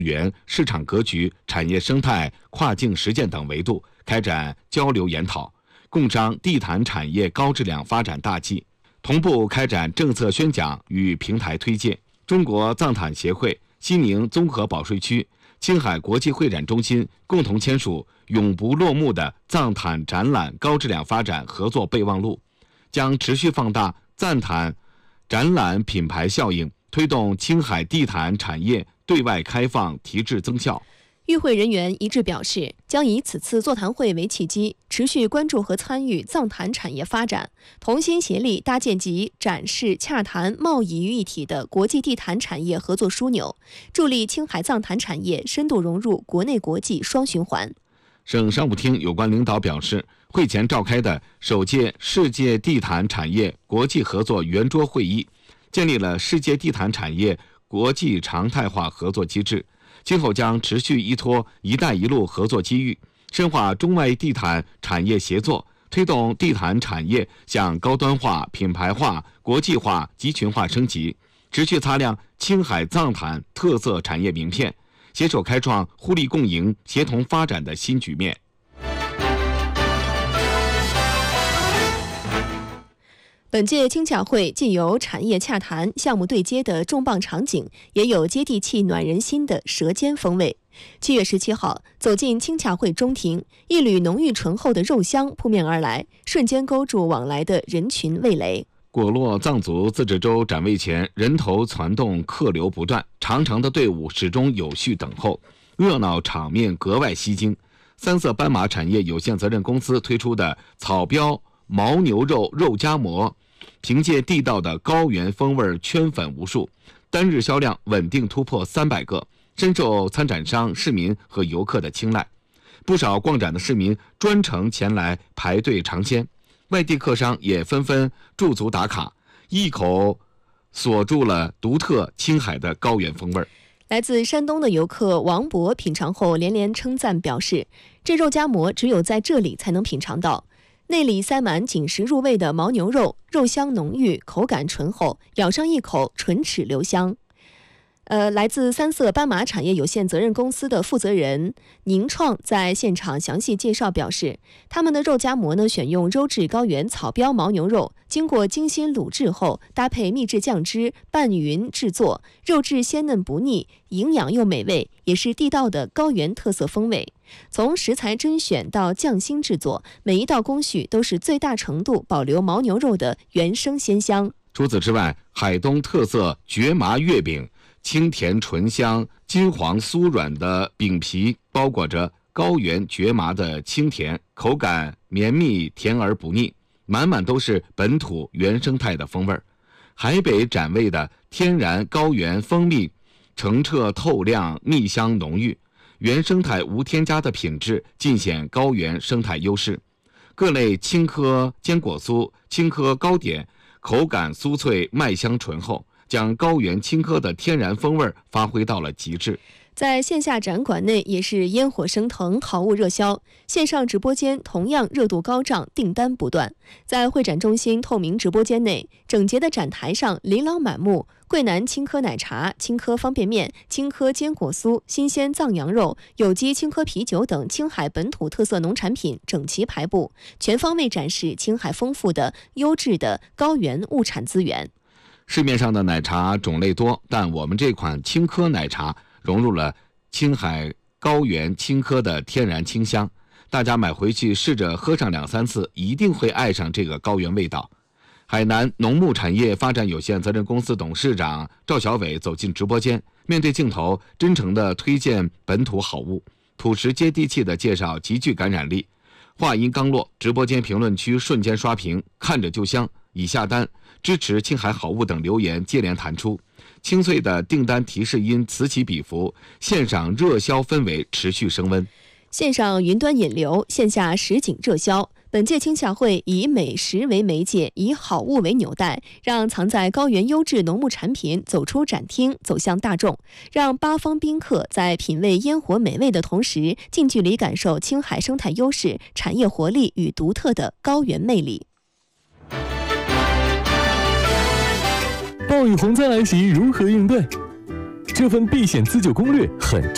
源、市场格局、产业生态、跨境实践等维度开展交流研讨，共商地毯产业高质量发展大计，同步开展政策宣讲与平台推介。中国藏毯协会、西宁综合保税区、青海国际会展中心共同签署永不落幕的藏毯展览高质量发展合作备忘录，将持续放大藏毯展览品牌效应，推动青海地毯产业对外开放提质增效。 与会人员一致表示，将以此次座谈会为契机，持续关注和参与藏毯产业发展，同心协力搭建集展示、洽谈、贸易于一体的国际地毯产业合作枢纽，助力青海藏毯产业深度融入国内国际双循环。 省商务厅有关领导表示，会前召开的首届世界地毯产业国际合作圆桌会议，建立了世界地毯产业国际常态化合作机制，今后将持续依托“一带一路”合作机遇，深化中外地毯产业协作，推动地毯产业向高端化、品牌化、国际化、集群化升级，持续擦亮青海藏毯特色产业名片，携手开创互利共赢、协同发展的新局面。 本届青洽会既有产业洽谈、项目对接的重磅场景，也有接地气、暖人心的舌尖风味。7月17号，走进青洽会中庭，一缕浓郁醇厚的肉香扑面而来，瞬间勾住往来的人群味蕾。 果洛藏族自治州展位前，人头攒动，客流不断，长长的队伍始终有序等候，热闹场面格外吸睛。三色斑马产业有限责任公司推出的草标牦牛肉肉夹馍，凭借地道的高原风味圈粉无数，单日销量稳定突破300个，深受参展商、市民和游客的青睐。不少逛展的市民专程前来排队尝鲜，外地客商也纷纷驻足打卡，一口锁住了独特青海的高原风味。 来自山东的游客王博品尝后连连称赞，表示这肉夹馍只有在这里才能品尝到。内里塞满紧实入味的牦牛肉，肉香浓郁，口感醇厚，咬上一口唇齿留香。来自三色斑马产业有限责任公司的负责人宁创在现场详细介绍表示，他们的肉夹馍呢选用优质高原草标牦牛肉，经过精心卤制后，搭配秘制酱汁拌匀制作，肉质鲜嫩不腻，营养又美味，也是地道的高原特色风味。从食材甄选到匠心制作，每一道工序都是最大程度保留牦牛肉的原生鲜香。 除此之外，海东特色蕨麻月饼，清甜醇香、金黄酥软的饼皮包裹着高原蕨麻的清甜，口感绵密甜而不腻，满满都是本土原生态的风味。海北展位的天然高原蜂蜜，澄澈透亮，蜜香浓郁，原生态无添加的品质尽显高原生态优势。各类青稞坚果酥、青稞糕点口感酥脆，麦香醇厚，将高原青稞的天然风味发挥到了极致。 在线下展馆内也是烟火升腾，好物热销，线上直播间同样热度高涨，订单不断。在会展中心透明直播间内，整洁的展台上琳琅满目，桂南青稞奶茶、青稞方便面、青稞坚果酥、新鲜藏羊肉、有机青稞啤酒等青海本土特色农产品整齐排布，全方位展示青海丰富的优质的高原物产资源。 市面上的奶茶种类多，但我们这款青稞奶茶融入了青海高原青稞的天然清香，大家买回去试着喝上2-3次，一定会爱上这个高原味道。海南农牧产业发展有限责任公司董事长赵小伟走进直播间，面对镜头真诚地推荐本土好物，朴实接地气的介绍极具感染力。话音刚落，直播间评论区瞬间刷屏，看着就香，已下单，支持青海好物等留言接连弹出，清脆的订单提示音此起彼伏，线上热销氛围持续升温。 线上云端引流，线下实景热销。本届青洽会以美食为媒介，以好物为纽带，让藏在高原优质农牧产品走出展厅，走向大众，让八方宾客在品味烟火美味的同时，近距离感受青海生态优势、产业活力与独特的高原魅力。 暴雨洪灾来袭，如何应对？这份避险自救攻略很